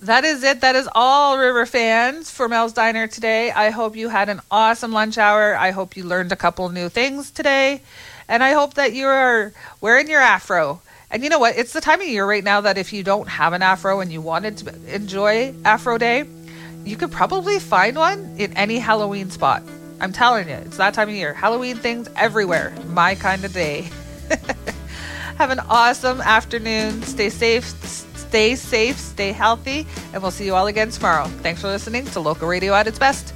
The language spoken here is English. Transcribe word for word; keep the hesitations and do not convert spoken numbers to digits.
That is it. That is all, River fans, for Mel's Diner today. I hope you had an awesome lunch hour. I hope you learned a couple new things today. And I hope that you are wearing your afro. And you know what? It's the time of year right now that if you don't have an afro and you wanted to enjoy Afro Day, you could probably find one in any Halloween spot. I'm telling you, it's that time of year. Halloween things everywhere. My kind of day. Have an awesome afternoon. Stay safe. Stay safe. Stay healthy. And we'll see you all again tomorrow. Thanks for listening to Local Radio at its best.